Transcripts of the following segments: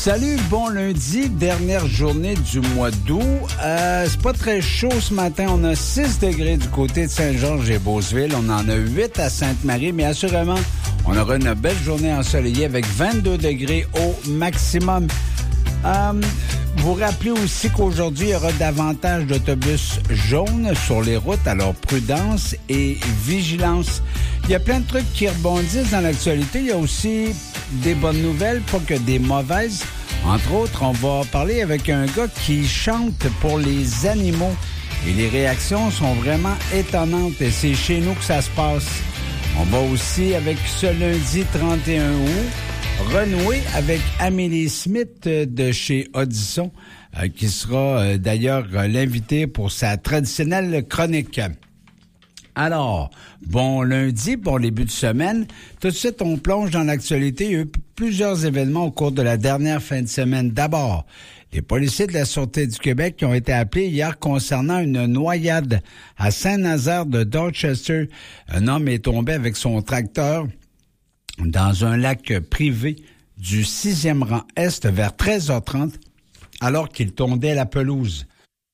Salut, bon lundi, dernière journée du mois d'août. C'est pas très chaud ce matin. On a 6 degrés du côté de Saint-Georges et Beauceville. On en a 8 à Sainte-Marie, mais assurément, on aura une belle journée ensoleillée avec 22 degrés au maximum. Vous rappelez aussi qu'aujourd'hui, il y aura davantage d'autobus jaunes sur les routes, alors prudence et vigilance. Il y a plein de trucs qui rebondissent dans l'actualité. Il y a aussi des bonnes nouvelles, pas que des mauvaises. Entre autres, on va parler avec un gars qui chante pour les animaux. Et les réactions sont vraiment étonnantes. Et c'est chez nous que ça se passe. On va aussi, avec ce lundi 31 août, renouer avec Amélie Smith de chez Audisson, qui sera d'ailleurs l'invitée pour sa traditionnelle chronique. Alors, bon lundi, bon début de semaine. Tout de suite, on plonge dans l'actualité. Il y a eu plusieurs événements au cours de la dernière fin de semaine. D'abord, les policiers de la Sûreté du Québec qui ont été appelés hier concernant une noyade à Saint-Nazaire de Dorchester. Un homme est tombé avec son tracteur dans un lac privé du 6e rang Est vers 13h30 alors qu'il tondait la pelouse.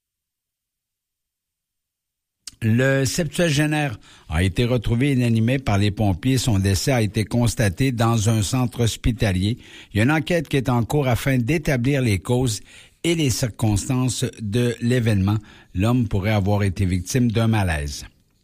Le septuagénaire a été retrouvé inanimé par les pompiers. Son décès a été constaté dans un centre hospitalier. Il y a une enquête qui est en cours afin d'établir les causes et les circonstances de l'événement. L'homme pourrait avoir été victime d'un malaise.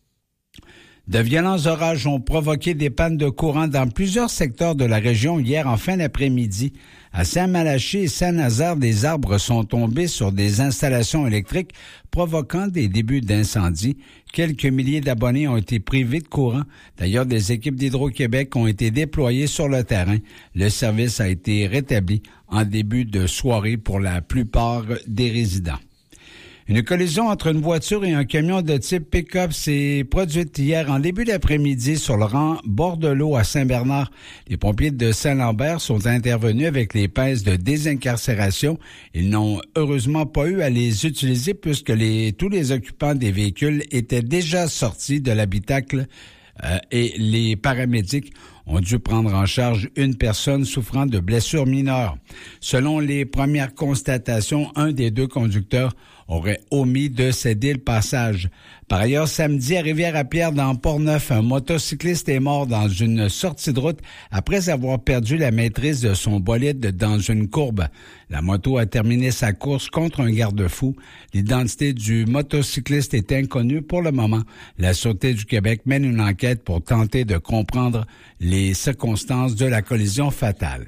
De violents orages ont provoqué des pannes de courant dans plusieurs secteurs de la région hier en fin d'après-midi. À Saint-Malachie et Saint-Nazaire, des arbres sont tombés sur des installations électriques, provoquant des débuts d'incendie. Quelques milliers d'abonnés ont été privés de courant. D'ailleurs, des équipes d'Hydro-Québec ont été déployées sur le terrain. Le service a été rétabli en début de soirée pour la plupart des résidents. Une collision entre une voiture et un camion de type pick-up s'est produite hier en début d'après-midi sur le rang Bordelot à Saint-Bernard. Les pompiers de Saint-Lambert sont intervenus avec les pinces de désincarcération. Ils n'ont heureusement pas eu à les utiliser puisque tous les occupants des véhicules étaient déjà sortis de l'habitacle et les paramédics ont dû prendre en charge une personne souffrant de blessures mineures. Selon les premières constatations, un des deux conducteurs aurait omis de céder le passage. Par ailleurs, samedi, à Rivière-à-Pierre, dans Port-Neuf, un motocycliste est mort dans une sortie de route après avoir perdu la maîtrise de son bolide dans une courbe. La moto a terminé sa course contre un garde-fou. L'identité du motocycliste est inconnue pour le moment. La Sûreté du Québec mène une enquête pour tenter de comprendre les circonstances de la collision fatale.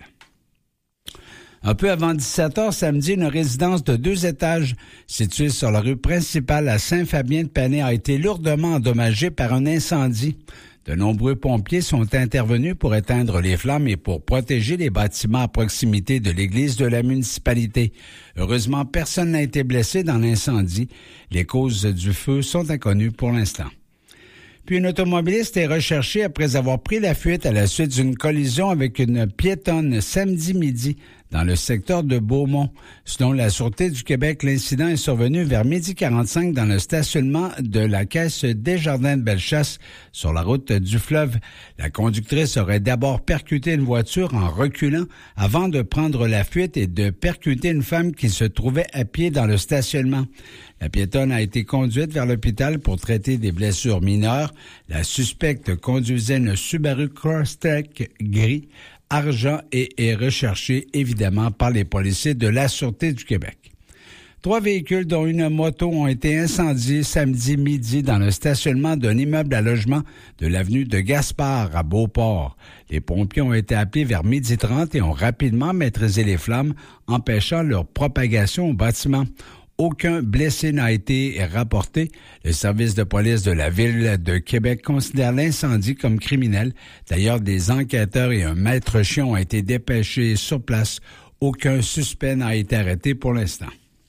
Un peu avant 17h samedi, une résidence de 2 étages située sur la rue principale à Saint-Fabien-de-Panay a été lourdement endommagée par un incendie. De nombreux pompiers sont intervenus pour éteindre les flammes et pour protéger les bâtiments à proximité de l'église de la municipalité. Heureusement, personne n'a été blessé dans l'incendie. Les causes du feu sont inconnues pour l'instant. Puis un automobiliste est recherché après avoir pris la fuite à la suite d'une collision avec une piétonne samedi midi dans le secteur de Beaumont. Selon la Sûreté du Québec, l'incident est survenu vers 12h45 dans le stationnement de la caisse Desjardins de Bellechasse sur la route du fleuve. La conductrice aurait d'abord percuté une voiture en reculant avant de prendre la fuite et de percuter une femme qui se trouvait à pied dans le stationnement. La piétonne a été conduite vers l'hôpital pour traiter des blessures mineures. La suspecte conduisait une Subaru Crosstrek gris, argent et est recherchée évidemment par les policiers de la Sûreté du Québec. 3 véhicules, dont une moto, ont été incendiés samedi midi dans le stationnement d'un immeuble à logement de l'avenue de Gaspard à Beauport. Les pompiers ont été appelés vers 12h30 et ont rapidement maîtrisé les flammes, empêchant leur propagation au bâtiment. Aucun blessé n'a été rapporté. Le service de police de la Ville de Québec considère l'incendie comme criminel. D'ailleurs, des enquêteurs et un maître-chien ont été dépêchés sur place. Aucun suspect n'a été arrêté pour l'instant.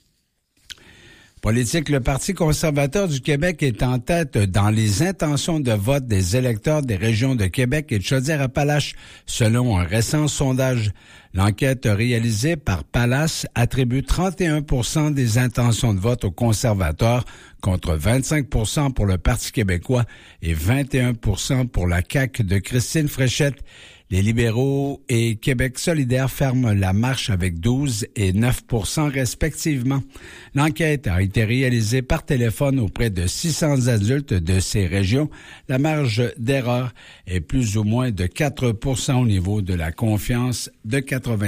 Politique, le Parti conservateur du Québec est en tête dans les intentions de vote des électeurs des régions de Québec et de Chaudière-Appalaches, selon un récent sondage. L'enquête réalisée par Pallas attribue 31% des intentions de vote aux conservateurs contre 25% pour le Parti québécois et 21% pour la CAQ de Christine Fréchette. Les libéraux et Québec solidaire ferment la marche avec 12 et 9 % respectivement. L'enquête a été réalisée par téléphone auprès de 600 adultes de ces régions. La marge d'erreur est plus ou moins de 4 % au niveau de la confiance de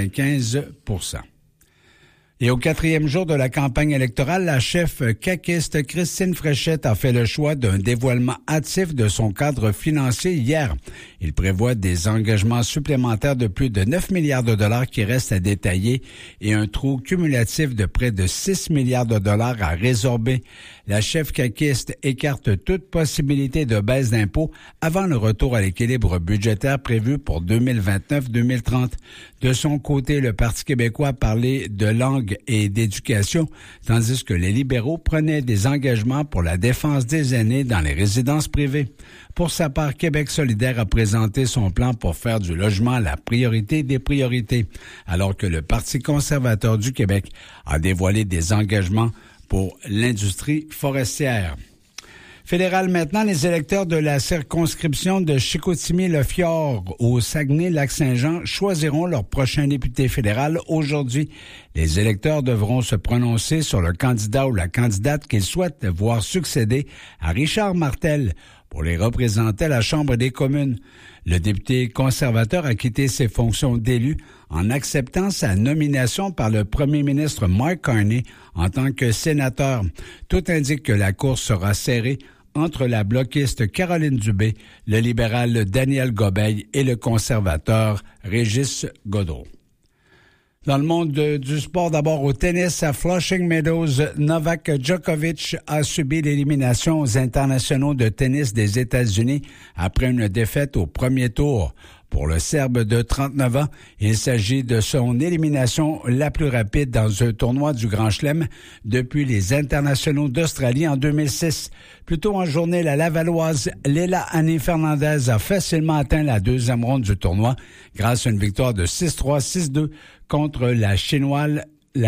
95 %. Et au 4e jour de la campagne électorale, la chef caquiste Christine Fréchette a fait le choix d'un dévoilement hâtif de son cadre financier hier. Il prévoit des engagements supplémentaires de plus de 9 milliards de dollars qui restent à détailler et un trou cumulatif de près de 6 milliards de dollars à résorber. La chef caquiste écarte toute possibilité de baisse d'impôts avant le retour à l'équilibre budgétaire prévu pour 2029-2030. De son côté, le Parti québécois a parlé de langue et d'éducation, tandis que les libéraux prenaient des engagements pour la défense des aînés dans les résidences privées. Pour sa part, Québec solidaire a présenté son plan pour faire du logement la priorité des priorités, alors que le Parti conservateur du Québec a dévoilé des engagements pour l'industrie forestière. Fédéral maintenant, les électeurs de la circonscription de Chicoutimi-Le-Fjord au Saguenay-Lac-Saint-Jean choisiront leur prochain député fédéral aujourd'hui. Les électeurs devront se prononcer sur le candidat ou la candidate qu'ils souhaitent voir succéder à Richard Martel pour les représenter à la Chambre des communes. Le député conservateur a quitté ses fonctions d'élu en acceptant sa nomination par le premier ministre Mark Carney en tant que sénateur. Tout indique que la course sera serrée entre la bloquiste Caroline Dubé, le libéral Daniel Gobeil et le conservateur Régis Godreau. Dans le monde du sport, d'abord au tennis à Flushing Meadows, Novak Djokovic a subi l'élimination aux internationaux de tennis des États-Unis après une défaite au premier tour. Pour le Serbe de 39 ans, il s'agit de son élimination la plus rapide dans un tournoi du Grand Chelem depuis les internationaux d'Australie en 2006. Plus tôt en journée, la Lavalloise Leila Annie Fernandez a facilement atteint la deuxième ronde du tournoi grâce à une victoire de 6-3, 6-2 contre la Chinoise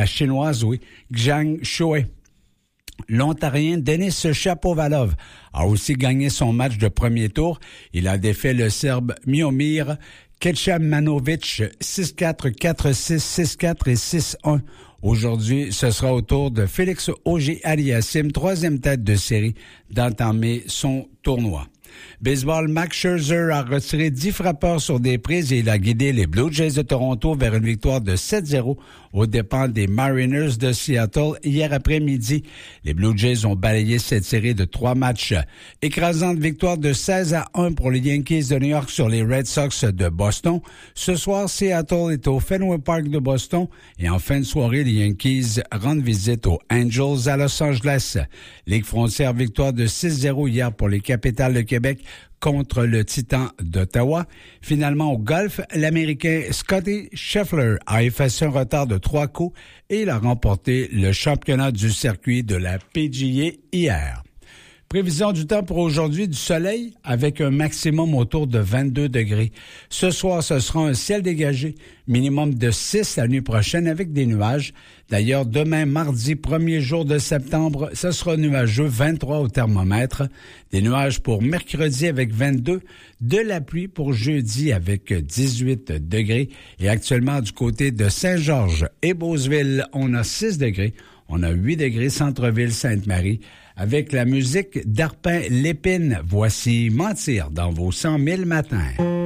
Zhang Shuai. L'Ontarien Denis Shapovalov a aussi gagné son match de premier tour. Il a défait le Serbe Miomir Kecmanovic 6-4, 4-6, 6-4 et 6-1. Aujourd'hui, ce sera au tour de Félix Auger-Aliassime, troisième tête de série, d'entamer son tournoi. Baseball, Max Scherzer a retiré 10 frappeurs sur des prises et il a guidé les Blue Jays de Toronto vers une victoire de 7-0 aux dépens des Mariners de Seattle hier après-midi. Les Blue Jays ont balayé cette série de 3 matchs. Écrasante victoire de 16-1 pour les Yankees de New York sur les Red Sox de Boston. Ce soir, Seattle est au Fenway Park de Boston et en fin de soirée, les Yankees rendent visite aux Angels à Los Angeles. Ligue frontière, victoire de 6-0 hier pour les Capitals de Québec contre le Titan d'Ottawa. Finalement, au golf, l'Américain Scotty Scheffler a effacé un retard de 3 coups et il a remporté le championnat du circuit de la PGA hier. Prévision du temps pour aujourd'hui, du soleil avec un maximum autour de 22 degrés. Ce soir, ce sera un ciel dégagé, minimum de 6 la nuit prochaine avec des nuages. D'ailleurs, demain, mardi, 1er jour de septembre, ce sera nuageux, 23 au thermomètre. Des nuages pour mercredi avec 22, de la pluie pour jeudi avec 18 degrés. Et actuellement, du côté de Saint-Georges et Beauceville, on a 6 degrés. On a 8 degrés centre-ville Sainte-Marie. Avec la musique d'Arpin Lépine, voici Mentir dans vos 100 000 matins.